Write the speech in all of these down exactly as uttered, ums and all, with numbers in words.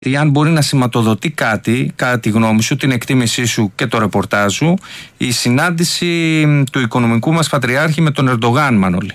αν μπορεί να σηματοδοτεί κάτι, κατά τη γνώμη σου, την εκτίμησή σου και το ρεπορτάζ σου, η συνάντηση του οικονομικού μας πατριάρχη με τον Ερντογάν, Μανώλη.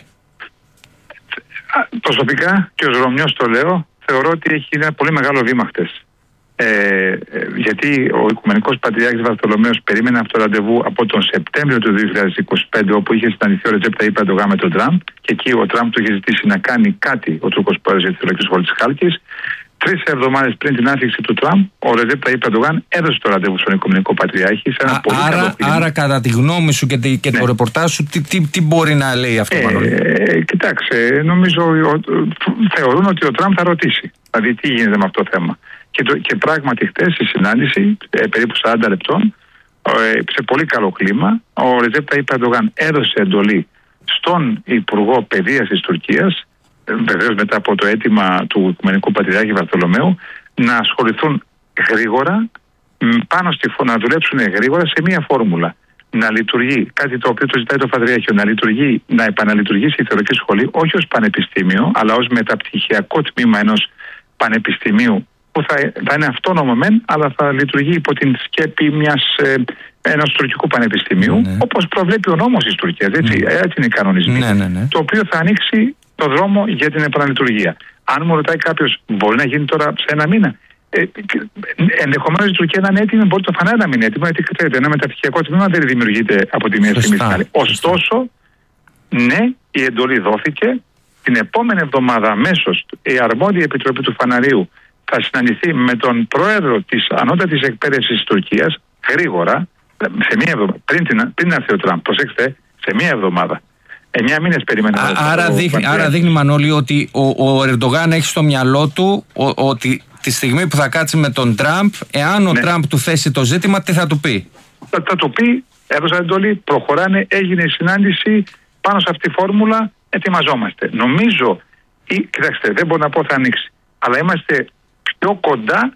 Προσωπικά, και ως Ρωμιός το λέω, θεωρώ ότι έχει ένα πολύ μεγάλο βήμα χτες. Ε, ε, γιατί ο Οικουμενικός Πατριάρχης Βαρθολομαίος περίμενε αυτό το ραντεβού από τον Σεπτέμβριο του δύο χιλιάδες είκοσι πέντε, όπου είχε συναντηθεί ο Ρετζέπ Ταγιπ Ερντογάν με τον Τραμπ, και εκεί ο Τραμπ του είχε ζητήσει να κάνει κάτι, ο Τούρκος πρόεδρος, για τη Θεολογική Σχολή της Χάλκης. Τρεις εβδομάδες πριν την άφηξη του Τραμπ, ο Ρετζέπ Ταγιπ Ερντογάν έδωσε το ραντεβού στον Οικουμενικό Πατριάρχη. Σε ένα Α, πολύ άρα, άρα, κατά τη γνώμη σου και, τη, και ναι. το ρεπορτάζ σου, τι, τι, τι μπορεί να λέει αυτό, Μανώλη? Ε, κοιτάξτε, νομίζω ο, θεωρούν ότι ο Τραμπ θα ρωτήσει. Δηλαδή, τι γίνεται με αυτό το θέμα. Και, το, και πράγματι, χτες η συνάντηση, ε, περίπου σαράντα λεπτών, ε, σε πολύ καλό κλίμα, ο Ρετζέπ Ταγιπ Ερντογάν έδωσε εντολή στον Υπουργό Παιδείας της Τουρκίας, βεβαίως μετά από το αίτημα του Οικουμενικού Πατριάρχη Βαρθολομαίου, να ασχοληθούν γρήγορα πάνω στη φω, να δουλέψουν γρήγορα σε μία φόρμουλα. Να λειτουργεί κάτι το οποίο το ζητάει το Πατριάρχιο, να λειτουργεί, να επαναλειτουργήσει η Θεολογική Σχολή όχι ως πανεπιστήμιο, αλλά ως μεταπτυχιακό τμήμα ενός πανεπιστημίου, που θα, θα είναι αυτόνομο μεν, αλλά θα λειτουργεί υπό την σκέπη μιας, ε, ενός τουρκικού πανεπιστημίου, ναι. όπως προβλέπει ο νόμος της Τουρκίας. Έτσι, ναι. έτσι είναι οι κανονισμοί. Ναι, ναι, ναι. Το οποίο θα ανοίξει το δρόμο για την επαναλειτουργία. Αν μου ρωτάει κάποιος, μπορεί να γίνει τώρα σε ένα μήνα? Ε, ενδεχομένως η Τουρκία να είναι έτοιμη, μπορεί το φανάρι να μην είναι έτοιμο, γιατί ξέρετε, ένα μεταπτυχιακό τμήμα δεν δημιουργείται από τη μία στιγμή στην άλλη. Ωστόσο, ναι, η εντολή δόθηκε. Την επόμενη εβδομάδα αμέσως η αρμόδια επιτροπή του Φαναρίου θα συναντηθεί με τον πρόεδρο της ανώτατης εκπαίδευσης της Τουρκίας γρήγορα, σε μία εβδομάδα, πριν, την, πριν έρθει ο Τραμπ. Προσέξτε, σε μία εβδομάδα. Εννιά μήνες περιμένω. Άρα, δείχνει, άρα δείχνει, Μανώλη, ότι ο, ο Ερντογάν έχει στο μυαλό του ο, ότι τη στιγμή που θα κάτσει με τον Τραμπ, εάν ο ναι. Τραμπ του θέσει το ζήτημα, τι θα του πει? Θα, θα του πει, έδωσα εντολή, προχωράνε, έγινε η συνάντηση, πάνω σε αυτή τη φόρμουλα ετοιμαζόμαστε. Νομίζω, ή, κοιτάξτε, δεν μπορώ να πω θα ανοίξει, αλλά είμαστε πιο κοντά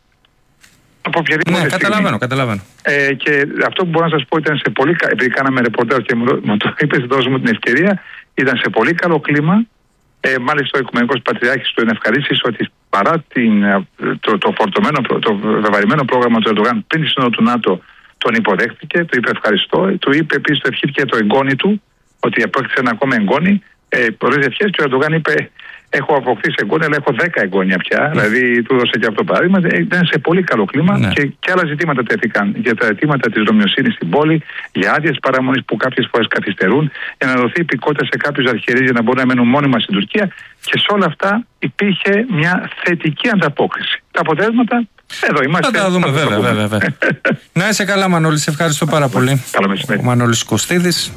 από οποιαδήποτε ναι, στιγμή. καταλαβαίνω, καταλαβαίνω. Ε, και αυτό που μπορώ να σας πω ήταν σε πολύ καλό, επειδή κάναμε ρεπορτάζ και μου, μου το είπες, δώσ' μου την ευκαιρία, ήταν σε πολύ καλό κλίμα. Ε, μάλιστα ο Οικουμενικός Πατριάρχης του ευχαρίστησε ότι παρά την, το, το φορτωμένο, το βεβαρημένο πρόγραμμα του Ερντογάν πριν τη Σύνοδο του ΝΑΤΟ, τον υποδέχτηκε, του είπε ευχαριστώ, του είπε επίσης, το ευχήθηκε το εγγόνι του, ότι απόκτησε ένα ακόμα εγγόνι. Ε, πολλές ευχές, και ο Ερντογάν είπε: έχω αποκτήσει εγγόνια, αλλά έχω δέκα εγγόνια πια. Mm. Δηλαδή, του έδωσε και αυτό το παράδειγμα. Ήταν σε πολύ καλό κλίμα mm. και, και άλλα ζητήματα τέθηκαν για τα αιτήματα της ρωμιοσύνης στην πόλη, για άδειες παραμονής που κάποιες φορές καθυστερούν, για να δοθεί υπηκότητα σε κάποιους αρχιερείς για να μπορούν να μένουν μόνιμα στην Τουρκία. Και σε όλα αυτά υπήρχε μια θετική ανταπόκριση. Τα αποτέλεσματα, εδώ είμαστε. Θα τα δούμε, βέβαια. βέβαια, βέβαια. Να είσαι καλά, Μανώλη, σε ευχαριστώ πάρα πολύ. Καλό μεσημέρι. Ο Μανώλης Κωστίδης.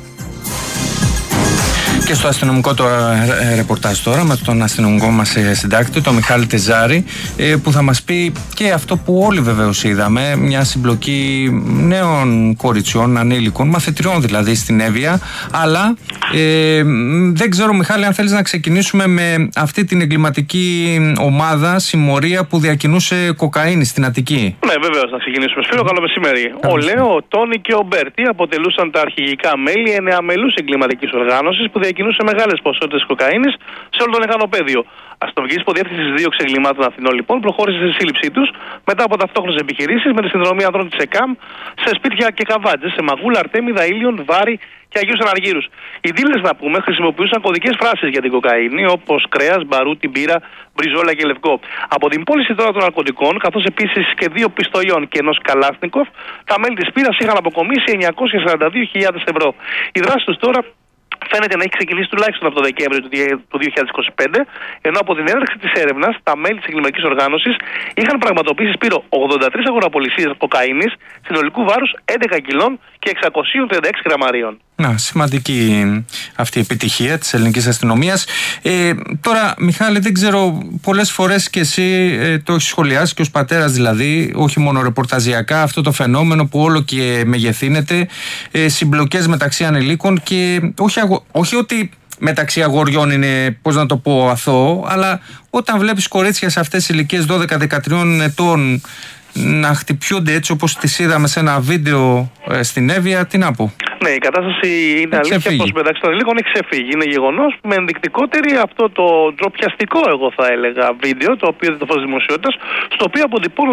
Και στο αστυνομικό το ρεπορτάζ τώρα με τον αστυνομικό μας συντάκτη, τον Μιχάλη Τεζάρη, που θα μας πει και αυτό που όλοι βεβαίως είδαμε, μια συμπλοκή νέων κοριτσιών, ανήλικων, μαθητριών δηλαδή στην Εύβοια. Αλλά ε, δεν ξέρω, Μιχάλη, αν θέλεις να ξεκινήσουμε με αυτή την εγκληματική ομάδα, συμμορία που διακινούσε κοκαίνη στην Αττική. Ναι, βεβαίως, να ξεκινήσουμε. Σπύρο, καλό μεσημέρι. Ο Λέο, ο Τόνι και ο Μπέρτι αποτελούσαν τα αρχηγικά μέλη εννεαμελούς εγκληματικής οργάνωσης που διακινούσε μεγάλες ποσότητες κοκαίνης σε όλο τον Εχανοπέδιο. Αστυνομική υποδιεύθυνση δίωξη εγκλημάτων Αθηνών, λοιπόν, προχώρησε στη σύλληψή τους μετά από ταυτόχρονες επιχειρήσεις με τη συνδρομή ανδρών της ΕΚΑΜ σε σπίτια και καβάτζες σε Μαγούλα, Αρτέμιδα, Ήλιον, Βάρη και Αγίους Αναργύρους. Οι δίλες, να πούμε, χρησιμοποιούσαν κωδικές φράσεις για την κοκαίνη, όπως κρέας, μπαρούτι, μπύρα, μπριζόλα και λευκό. Από την πώληση τώρα των ναρκωτικών, καθώς επίσης και δύο πιστολιών και ενός Καλάσνικοφ, τα μέλη της πύρας είχαν αποκομίσει εννιακόσιες σαράντα δύο χιλιάδες ευρώ. Η δράση τους τώρα φαίνεται να έχει ξεκινήσει τουλάχιστον από το Δεκέμβριο του δύο χιλιάδες είκοσι πέντε, ενώ από την έναρξη της έρευνας τα μέλη της εγκληματικής οργάνωσης είχαν πραγματοποιήσει, Σπύρο, ογδόντα τρεις αγοραπολισίες κοκαίνης συνολικού βάρους έντεκα κιλών και εξακόσια τριάντα έξι γραμμαρίων. Να, σημαντική αυτή η επιτυχία της ελληνικής αστυνομίας. Ε, τώρα, Μιχάλη, δεν ξέρω, πολλές φορές και εσύ ε, το έχεις σχολιάσει και ως πατέρας δηλαδή, όχι μόνο ρεπορταζιακά, αυτό το φαινόμενο που όλο και μεγεθύνεται, ε, συμπλοκές μεταξύ ανηλίκων και όχι, αγο, όχι ότι μεταξύ αγοριών είναι, πώς να το πω, αθώο, αλλά όταν βλέπεις κορίτσια σε αυτές τις ηλικίες δώδεκα με δεκατρία ετών να χτυπιούνται έτσι όπως τις είδαμε σε ένα βίντεο ε, στην Εύβοια, τι να πω. Ναι, η κατάσταση είναι αλήθεια πως μεταξύ των λίγων έχει ξεφύγει. Είναι γεγονός με ενδεικτικότερη αυτό το ντροπιαστικό, εγώ θα έλεγα, βίντεο, το οποίο δεν το φως δημοσιότητας, στο οποίο αποτυπώνουν